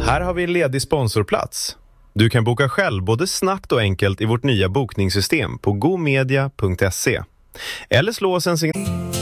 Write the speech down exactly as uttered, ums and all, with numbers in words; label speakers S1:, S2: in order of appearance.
S1: Här har vi en ledig sponsorplats. Du kan boka själv både snabbt och enkelt i vårt nya bokningssystem på gomedia punkt se. Eller slå oss en signal.